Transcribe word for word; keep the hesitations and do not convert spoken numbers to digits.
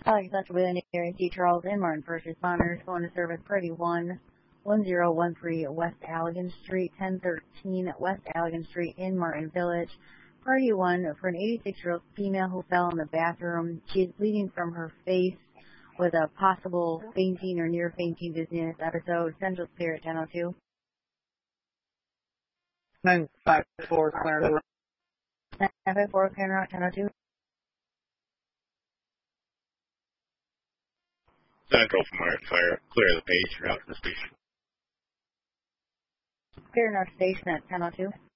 Alexander William Area C. Charles and Martin first responders going to service Party one, one zero one three West Allegan Street, ten thirteen West Allegan Street in Martin Village. Party one for an eighty-six-year-old female who fell in the bathroom. She is bleeding from her face with a possible fainting or near fainting dizziness episode. Central Spirit ten oh two. nine five four, Clarence. nine five four, Clarence, ten oh two. Central from Martin Fire. Clear the page. Route to the station. Clear North Station at ten oh two.